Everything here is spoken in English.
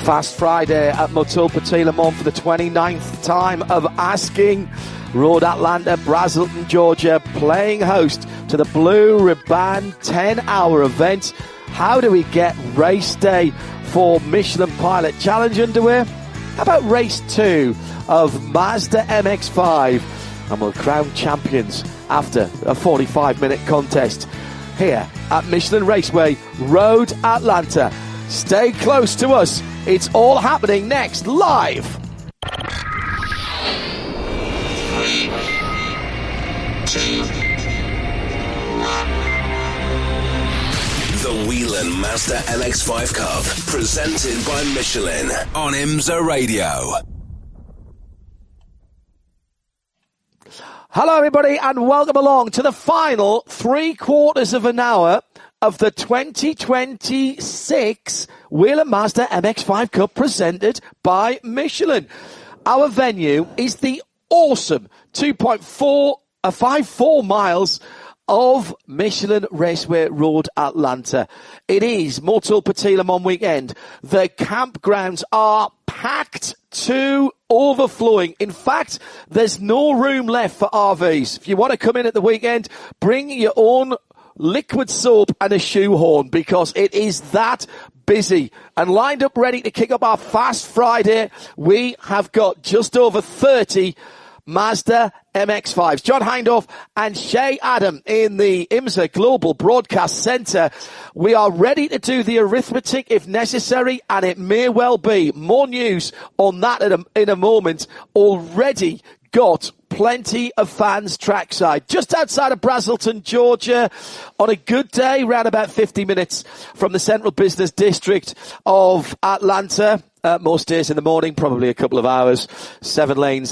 Fast Friday at Motul Petit Le Mans for the 29th time of asking. Road Atlanta, Braselton, Georgia, playing host to the Blue Ribbon 10-hour event. How do we get race day for Michelin Pilot Challenge underway? How about race 2 of Mazda MX-5? And we'll crown champions after a 45-minute contest here at Michelin Raceway, Road Atlanta. Stay close to us. It's all happening next, live. The Whelen Mazda MX-5 Cup, presented by Michelin on IMSA Radio. Hello everybody and welcome along to the final 3/4 of an hour of the 2026 Whelen Mazda MX-5 Cup presented by Michelin. Our venue is the awesome 2.54 miles of Michelin Raceway Road Atlanta. It is Motul Petit Le Mans weekend. The campgrounds are packed to overflowing. In fact, there's no room left for RVs. If you want to come in at the weekend, bring your own liquid soap and a shoehorn because it is that busy. And lined up ready to kick up our Fast Friday, we have got just over 30 Mazda MX-5s. John Hindhaugh and Shay Adam in the IMSA Global Broadcast Centre. We are ready to do the arithmetic if necessary, and it may well be. More news on that in a moment. Already got plenty of fans trackside. Just outside of Braselton, Georgia, on a good day, around about 50 minutes from the central business district of Atlanta. Most days in the morning, probably a couple of hours, 7 lanes